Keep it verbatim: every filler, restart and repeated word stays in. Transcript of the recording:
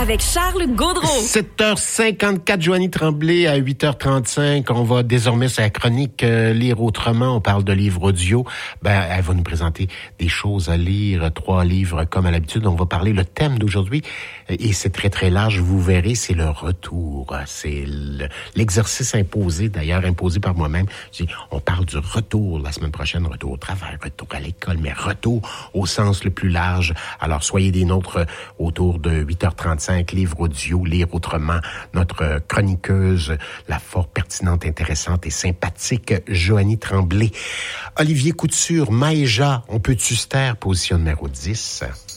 avec Charles Gaudreau. sept heures cinquante-quatre, Joanie Tremblay à huit heures trente-cinq. On va désormais sa chronique euh, Lire autrement. On parle de livres audio. Ben, elle va nous présenter des choses à lire, trois livres comme à l'habitude. On va parler le thème d'aujourd'hui et c'est très très large. Vous verrez, c'est le retour. C'est le, l'exercice imposé, d'ailleurs imposé par moi-même. On parle du retour la semaine prochaine, retour au travail, retour à l'école, mais retour au sens le plus large. Alors soyez des nôtres autour de huit heures trente-cinq, livre audio, Lire autrement, notre chroniqueuse, la fort pertinente, intéressante et sympathique Joanie Tremblay. Olivier Couture, Maëja, on peut-tu se taire, position numéro dix.